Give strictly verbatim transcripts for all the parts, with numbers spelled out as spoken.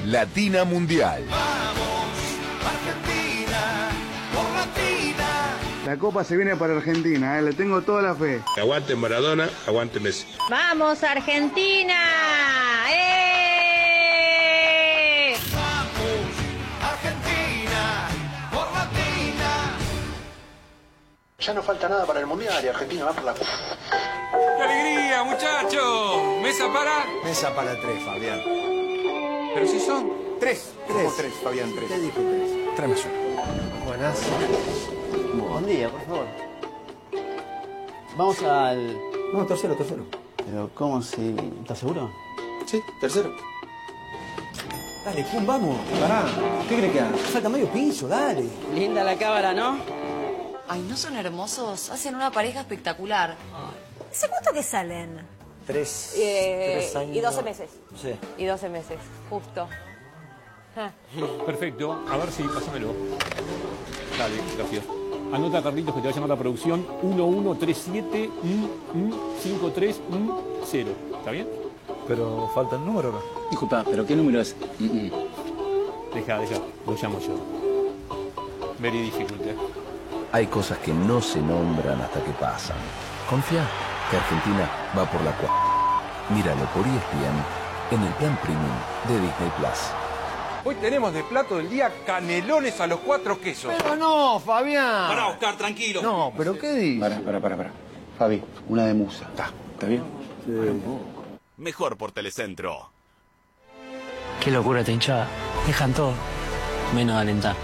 Latina Mundial. La Copa se viene para Argentina, ¿eh? Le tengo toda la fe. Aguante Maradona, aguante Messi. ¡Vamos, Argentina! ¡Eh! ¡Vamos, Argentina! ¡Por Latina! Ya no falta nada para el Mundial y Argentina va por la Copa. ¡Qué alegría, muchachos! ¿Mesa para? Mesa para tres, Fabián. ¿Pero si son? Tres. Tres. tres, Fabián, tres. ¿Qué dije tres? Tráeme uno. Buenas. Buen día, por favor. Vamos al... No, tercero, tercero. Pero, ¿cómo si...? ¿Estás seguro? Sí, tercero. Dale, pum, vamos. Pará. ¿Qué crees que haga? Falta medio piso, dale. Linda la cámara, ¿no? Ay, ¿no son hermosos? Hacen una pareja espectacular. ¿Hace cuánto que salen? Tres, Eh, tres años. y doce meses. Sí. Y doce meses, justo. Ah. Perfecto. A ver si, pásamelo. Dale, gracias. Anota, Carlitos, que te va a llamar la producción uno uno tres siete cinco tres cero. ¿Está bien? Pero falta el número, ¿no? Disculpa, ¿pero qué número es? Mm -mm. Deja, deja. Lo llamo yo. Very difficult, ¿eh? Hay cosas que no se nombran hasta que pasan. Confía que Argentina va por la cuarta. Míralo por E S P N en el plan premium de Disney Plus. Hoy tenemos de plato del día canelones a los cuatro quesos. Pero no, Fabián. Pará, Oscar, tranquilo. No, pero ¿qué dices? Pará, pará, pará, pará. Fabi, una de musa. ¿Está? ¿Está bien? Sí. Mejor por Telecentro. Qué locura esta hinchada. Dejan todo, menos alentar.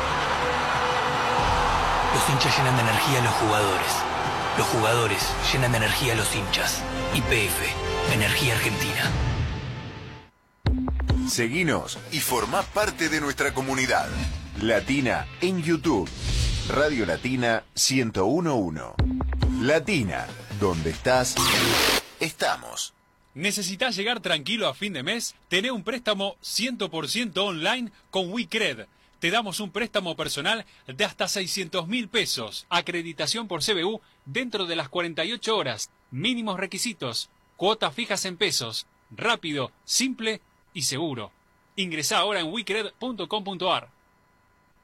Los hinchas llenan de energía a los jugadores. Los jugadores llenan de energía a los hinchas. Y P F, Energía Argentina. Seguinos y formá parte de nuestra comunidad. Latina en YouTube. Radio Latina ciento uno punto uno. Latina, donde estás, estamos. ¿Necesitas llegar tranquilo a fin de mes? Tené un préstamo cien por ciento online con WeCred. Te damos un préstamo personal de hasta seiscientos mil pesos. Acreditación por C B U dentro de las cuarenta y ocho horas. Mínimos requisitos. Cuotas fijas en pesos. Rápido, simple y seguro. Ingresá ahora en wecred punto com punto ar.